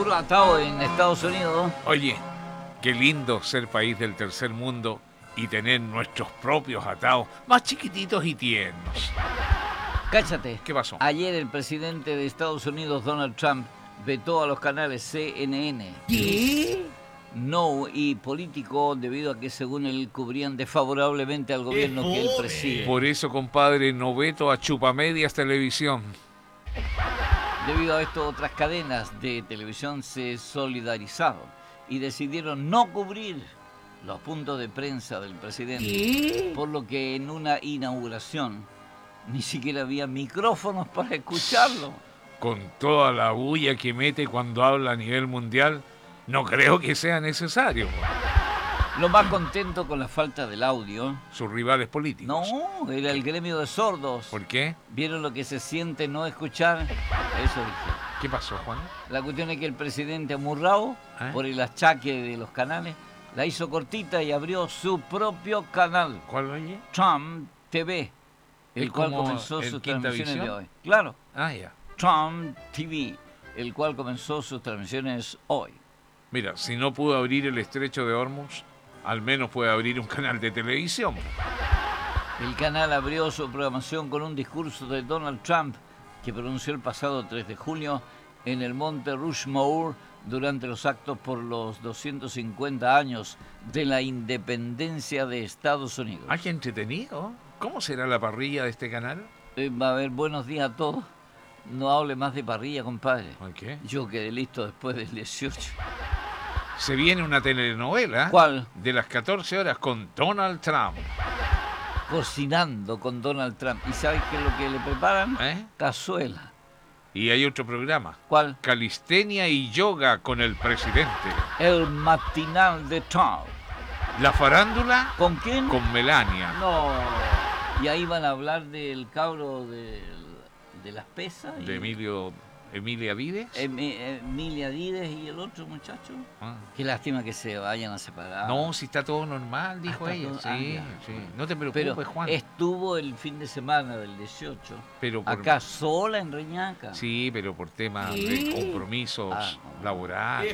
puro atado en Estados Unidos. Oye, qué lindo ser país del tercer mundo y tener nuestros propios atados, más chiquititos y tiernos. Cáchate. ¿Qué pasó? Ayer el presidente de Estados Unidos, Donald Trump, vetó a los canales CNN. ¿Qué? No y Político debido a que según él cubrían desfavorablemente al gobierno que él preside. Por eso, compadre, no veto a Chupamedias Televisión. Debido a esto, otras cadenas de televisión se solidarizaron y decidieron no cubrir los puntos de prensa del presidente. ¿Qué? Por lo que en una inauguración ni siquiera había micrófonos para escucharlo. Con toda la bulla que mete cuando habla a nivel mundial, no creo que sea necesario. Lo más contento con la falta del audio. Sus rivales políticos. No, era el gremio de sordos. ¿Por qué? ¿Vieron lo que se siente no escuchar? Eso dije. ¿Qué pasó, Juan? La cuestión es que el presidente amurrado, por el achaque de los canales, la hizo cortita y abrió su propio canal. ¿Cuál, oye? Trump TV, el cual comenzó sus transmisiones de hoy. Claro. Ah, ya. Trump TV, el cual comenzó sus transmisiones hoy. Mira, si no pudo abrir el estrecho de Hormuz, al menos puede abrir un canal de televisión. El canal abrió su programación con un discurso de Donald Trump que pronunció el pasado 3 de junio en el monte Rushmore durante los actos por los 250 años de la independencia de Estados Unidos. ¡Ay, qué entretenido! ¿Cómo será la parrilla de este canal? Va a haber buenos días a todos. No hable más de parrilla, compadre. ¿Por qué? Yo quedé listo después del 18. Se viene una telenovela. ¿Cuál? De las 14 horas con Donald Trump. Cocinando con Donald Trump. ¿Y sabes qué es lo que le preparan? Cazuela. Y hay otro programa. ¿Cuál? Calistenia y yoga con el presidente. El matinal de Trump. La farándula. ¿Con quién? Con Melania. No. Y ahí van a hablar del cabro de las pesas. De Emilia Vides. Emilia Vides y el otro muchacho. Qué lástima que se vayan a separar. No, si está todo normal, dijo ella. Todo, sí. No te preocupes, pero Juan. Estuvo el fin de semana del 18 pero acá sola en Reñaca. Sí, pero por temas de compromisos laborales.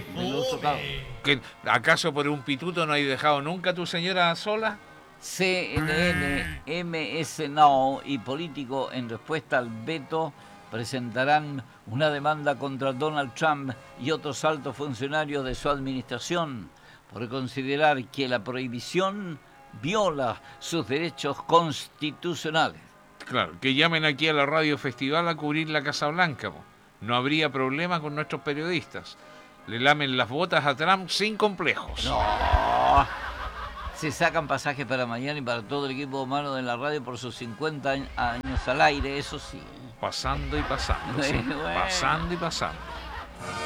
¿Acaso por un pituto no hay dejado nunca a tu señora sola? CNN, MS Now y Político, en respuesta al veto, presentarán una demanda contra Donald Trump y otros altos funcionarios de su administración por considerar que la prohibición viola sus derechos constitucionales. Claro, que llamen aquí a la Radio Festival a cubrir la Casa Blanca. No habría problema con nuestros periodistas. Le lamen las botas a Trump sin complejos. No. Se sacan pasajes para mañana y para todo el equipo humano de la radio por sus 50 años al aire, eso sí. Pasando y pasando. Sí. Bueno. Pasando y pasando.